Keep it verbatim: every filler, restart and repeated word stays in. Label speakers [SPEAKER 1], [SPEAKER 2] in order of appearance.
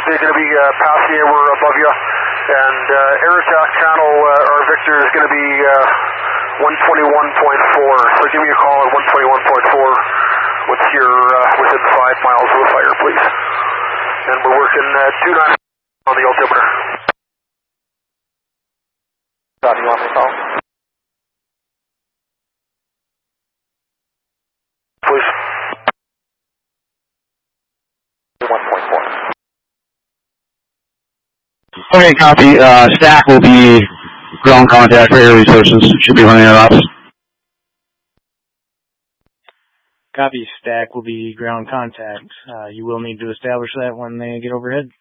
[SPEAKER 1] copy. Going to be uh, passing you. We're above you. And uh, air attack channel, uh, our Victor is going to be uh, one twenty-one point four. So give me a call at one twenty-one point four once you're uh, within five miles of the fire, please. And we're working uh, two nine on the altimeter.
[SPEAKER 2] Copy, you want me to call?
[SPEAKER 1] Please.
[SPEAKER 2] one point four.
[SPEAKER 3] Okay, copy. Uh, stack will be ground contact for air resources. Should be running out.
[SPEAKER 4] Copy. Stack will be ground contact. Uh, you will need to establish that when they get overhead.